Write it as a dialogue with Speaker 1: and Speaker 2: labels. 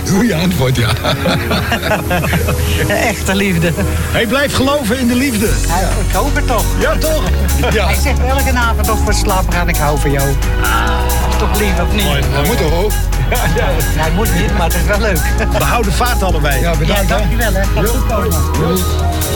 Speaker 1: Goeie antwoord, ja.
Speaker 2: Echte liefde.
Speaker 3: Hij blijft geloven in de liefde.
Speaker 2: Ik hoop het toch.
Speaker 3: Ja, toch? Ja.
Speaker 2: Hij zegt elke avond toch voor slapen gaan, ik hou van jou. Toch lief of niet?
Speaker 1: Dat moet toch ook?
Speaker 2: Nee, moet niet, maar het is wel leuk.
Speaker 3: We houden vaart allebei.
Speaker 1: Ja, bedankt.
Speaker 2: Ja, dankjewel hè. Gaat goed komen.